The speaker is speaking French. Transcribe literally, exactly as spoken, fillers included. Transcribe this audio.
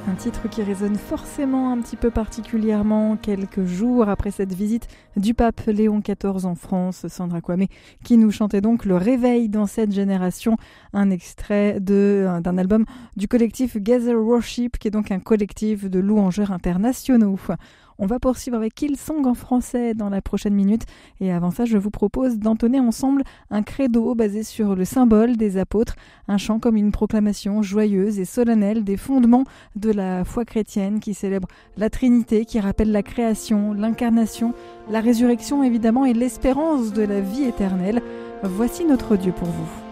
Un titre qui résonne forcément un petit peu particulièrement quelques jours après cette visite du pape Léon quatorze en France. Sandra Kwame qui nous chantait donc Le Réveil dans cette génération, un extrait de, d'un album du collectif Gather Worship, qui est donc un collectif de louangeurs internationaux. On va poursuivre avec Hillsong en français dans la prochaine minute. Et avant ça, je vous propose d'entonner ensemble un credo basé sur le symbole des apôtres, un chant comme une proclamation joyeuse et solennelle des fondements de la foi chrétienne qui célèbre la Trinité, qui rappelle la création, l'incarnation, la résurrection évidemment et l'espérance de la vie éternelle. Voici notre Dieu pour vous.